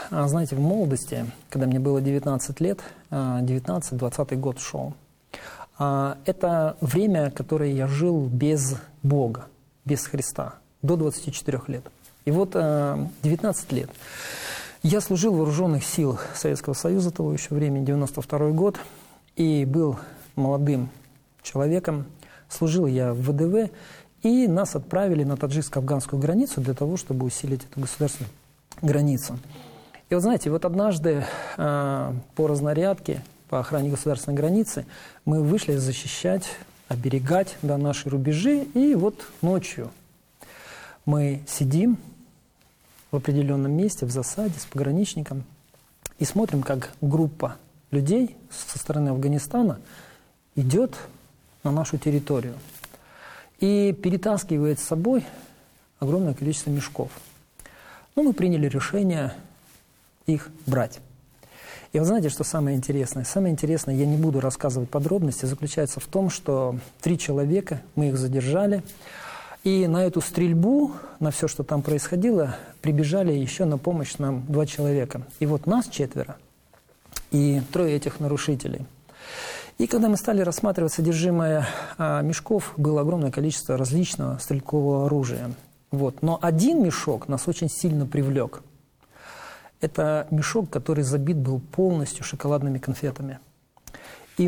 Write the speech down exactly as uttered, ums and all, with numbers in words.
а, знаете, в молодости, когда мне было девятнадцать лет, девятнадцать-двадцатый год шел, а, это время, которое я жил без Бога, без Христа, до двадцати четырёх лет. И вот а, девятнадцать лет. Я служил в вооруженных силах Советского Союза того еще времени, девяносто второй год, и был молодым человеком. Служил я в вэ дэ вэ, и нас отправили на таджикско-афганскую границу для того, чтобы усилить эту государственную границу. И вот знаете, вот однажды э, по разнарядке, по охране государственной границы, мы вышли защищать, оберегать, да, наши рубежи, и вот ночью мы сидим в определенном месте, в засаде, с пограничником, и смотрим, как группа людей со стороны Афганистана идет на нашу территорию и перетаскивает с собой огромное количество мешков. Ну, мы приняли решение их брать. И вы знаете, что самое интересное? Самое интересное, я не буду рассказывать подробности, заключается в том, что три человека, мы их задержали, и на эту стрельбу, на все, что там происходило, прибежали еще на помощь нам два человека. И вот нас четверо, и трое этих нарушителей. И когда мы стали рассматривать содержимое а, мешков, было огромное количество различного стрелкового оружия. Вот. Но один мешок нас очень сильно привлек. Это мешок, который забит был полностью шоколадными конфетами.